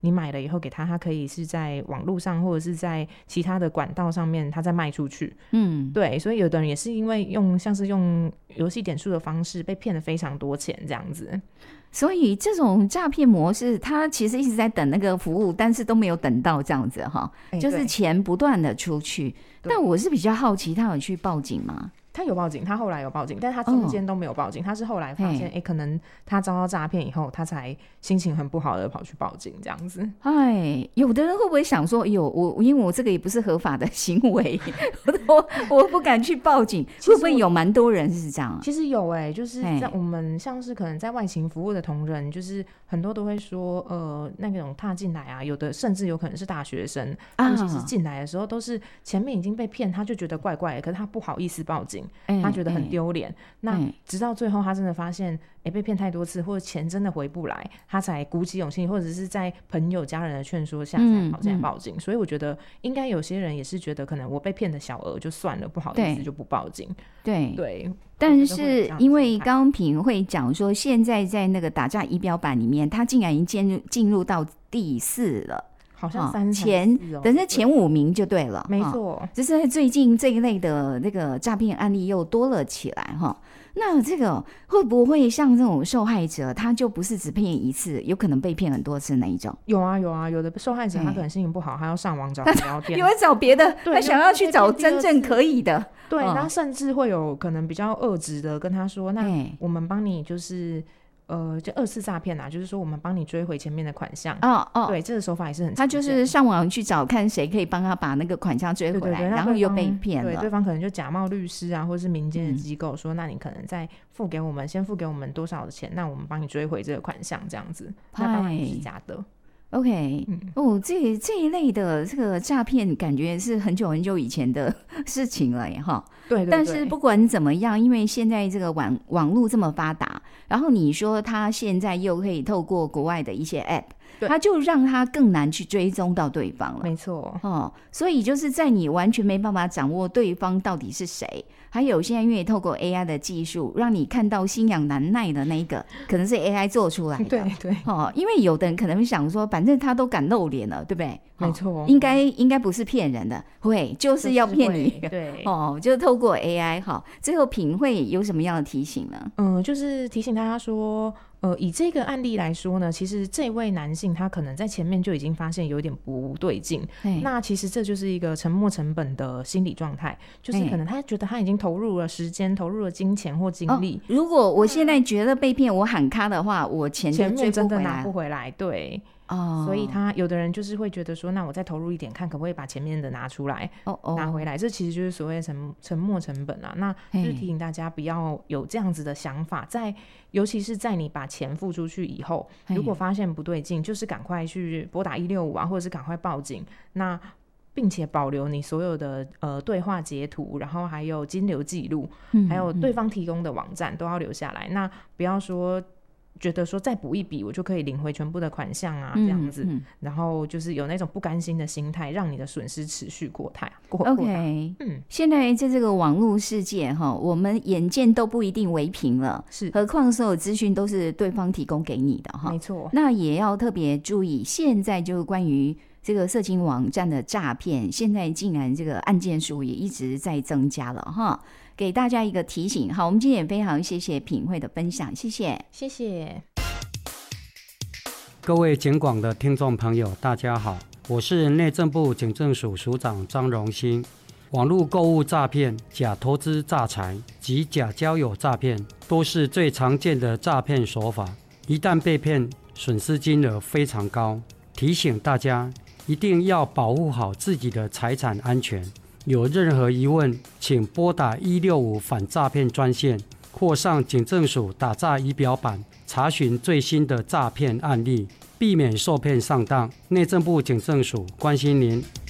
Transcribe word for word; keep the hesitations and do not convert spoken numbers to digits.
你买了以后给他，他可以是在网络上或者是在其他的管道上面他再卖出去。嗯，对，所以有的人也是因为用像是用游戏点数的方式被骗了非常多钱这样子。 所以这种诈骗模式他其实一直在等那个服务，但是都没有等到这样子哈、欸，就是钱不断的出去。但我是比较好奇他有去报警吗？ 他有报警，他后来有报警，但是他中间都没有报警、哦、他是后来发现哎、欸，可能他遭到诈骗以后他才心情很不好的跑去报警这样子。 哎，有的人会不会想说有我因为我这个也不是合法的行为我, 我不敢去报警，会不会有蛮多人是这样？ 其实有哎、欸，就是在我们像是可能在外勤服务的同仁，就是很多都会说呃那种踏进来啊，有的甚至有可能是大学生，他们其实进来的时候都是前面已经被骗，他就觉得怪怪的，可是他不好意思报警，他觉得很丢脸、欸欸、那直到最后他真的发现哎、欸，被骗太多次或者钱真的回不来，他才鼓起勇气或者是在朋友家人的劝说下才跑进来报警、嗯嗯、所以我觉得应该有些人也是觉得可能我被骗的小额就算了，不好意思就不报警。 对对， 但是因为刚刚品会讲说现在在那个打诈仪表板里面他竟然已经进入进入到第四了， 好像三前等于前五名就对了， 没错。 就是最近这一类的那个诈骗案例又多了起来哈。那这个会不会像这种受害者，他就不是只骗一次，有可能被骗很多次那一种？ 有啊有啊，有的受害者他可能心情不好，他要上网找人聊天， 有人找别的，他想要去找真正可以的。 对，他、嗯、甚至会有可能比较恶质的跟他说，那我们帮你就是呃，就二次诈骗啊，就是说我们帮你追回前面的款项。哦哦，对，这个手法也是很常见。 他就是上网去找看谁可以帮他把那个款项追回来，对对对，然后又被骗了。 对，对方可能就假冒律师啊，或是民间的机构、嗯、说，那你可能再付给我们，先付给我们多少的钱，那我们帮你追回这个款项，这样子。那当然也是假的。 OK，、嗯、哦，这这一类的这个诈骗，感觉是很久很久以前的事情了耶哈。 对对对。 但是不管怎么样，因为现在这个网网络这么发达，然后你说他现在又可以透过国外的一些 App， 他就让他更难去追踪到对方了。 没错。 哦，所以就是在你完全没办法掌握对方到底是谁，还有现在因为透过 A I 的技术，让你看到心痒难耐的那一个，可能是 A I 做出来的。 对对。 哦，因为有的人可能会想说，反正他都敢露脸了，对不对？ 没错。 应该应该不是骗人的，会就是要骗你。 就是、对。 哦，就透过 A I 哈。最后品会有什么样的提醒呢？ 嗯，就是提醒大家说。呃，以这个案例来说呢，其实这位男性他可能在前面就已经发现有点不对劲，那其实这就是一个沉没成本的心理状态，就是可能他觉得他已经投入了时间，投入了金钱或精力、 哦、如果我现在觉得被骗，我喊卡的话，我钱就追不回来， 真的拿不回来，对。哦，所以他有的人就是会觉得说，那我再投入一点，看可不可以把前面的拿出来，哦哦，拿回来。这其实就是所谓的沉沉没成本啊。那就是提醒大家不要有这样子的想法，在尤其是在你把钱付出去以后，如果发现不对劲，就是赶快去拨打一六五啊，或者是赶快报警。那并且保留你所有的呃对话截图，然后还有金流记录、嗯，还有对方提供的网站都要留下来。那不要说。觉得说再补一笔我就可以领回全部的款项啊，这样子、嗯嗯、然后就是有那种不甘心的心态，让你的损失持续过大。 OK， 嗯，现在在这个网络世界我们眼见都不一定为凭了，是，何况所有资讯都是对方提供给你的， 没错。 那也要特别注意，现在就是关于这个色情网站的诈骗，现在竟然这个案件数也一直在增加了哈，给大家一个提醒。好，我们今天也非常谢谢品慧的分享，谢谢， 谢谢。 各位警广的听众朋友，大家好，我是内政部警政署署长张荣兴。网络购物诈骗、假投资诈财及假交友诈骗都是最常见的诈骗手法，一旦被骗，损失金额非常高。提醒大家一定要保护好自己的财产安全，有任何疑问请拨打一六五反诈骗专线，或上警政署打诈仪表板查询最新的诈骗案例，避免受骗上当。内政部警政署关心您。